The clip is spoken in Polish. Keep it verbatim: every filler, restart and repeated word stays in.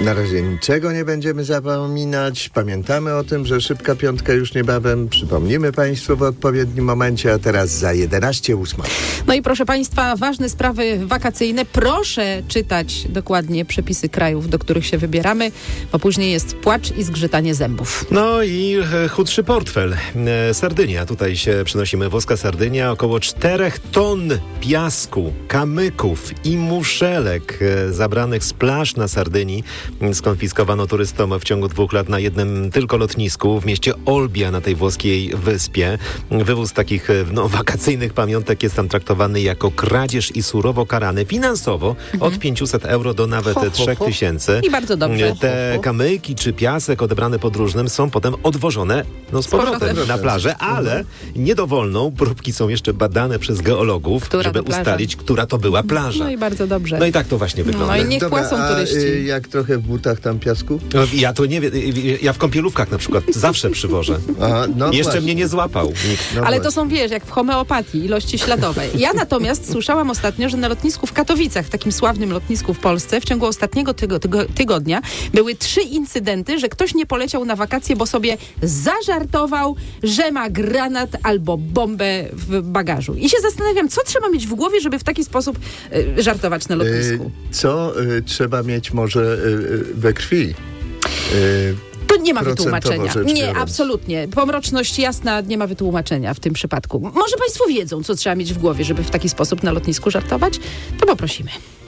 Na razie niczego nie będziemy zapominać. Pamiętamy o tym, że szybka piątka już niebawem. Przypomnimy Państwu w odpowiednim momencie, a teraz za jedenaście ósma. No i proszę Państwa, ważne sprawy wakacyjne. Proszę czytać dokładnie przepisy krajów, do których się wybieramy, bo później jest płacz i zgrzytanie zębów. No i e, chudszy portfel. E, Sardynia. Tutaj się przenosimy. Włoska Sardynia. Około czterech ton piasku, kamyków i muszelek e, zabranych z plaż na Sardynii skonfiskowano turystom w ciągu dwóch lat na jednym tylko lotnisku w mieście Olbia na tej włoskiej wyspie. Wywóz takich no, wakacyjnych pamiątek jest tam traktowany jako kradzież i surowo karany finansowo mhm. od pięćset euro do nawet trzech tysięcy. I bardzo dobrze. Te kamyki czy piasek odebrane podróżnym są potem odwożone no, z powrotem na plażę, ale niedowolną. Próbki są jeszcze badane przez geologów, która żeby ustalić, która to była plaża. No i bardzo dobrze. No i tak to właśnie wygląda. No i niech Dobra, płacą a, turyści. y, jak trochę w butach tam piasku? No, ja to nie wiem. Ja w kąpielówkach na przykład zawsze przywożę. Aha, no Jeszcze właśnie. mnie nie złapał nikt. No Ale właśnie. to są, wiesz, jak w homeopatii, ilości śladowe. Ja natomiast słyszałam ostatnio, że na lotnisku w Katowicach, takim sławnym lotnisku w Polsce, w ciągu ostatniego tygo, tygo, tygodnia były trzy incydenty, że ktoś nie poleciał na wakacje, bo sobie zażartował, że ma granat albo bombę w bagażu. I się zastanawiam, co trzeba mieć w głowie, żeby w taki sposób y, żartować na lotnisku. Y, co y, trzeba mieć może y, y, we krwi? Y, To nie ma Procentowo wytłumaczenia. rzecz Nie, biorąc. absolutnie. Pomroczność jasna, nie ma wytłumaczenia w tym przypadku. Może Państwo wiedzą, co trzeba mieć w głowie, żeby w taki sposób na lotnisku żartować? To poprosimy.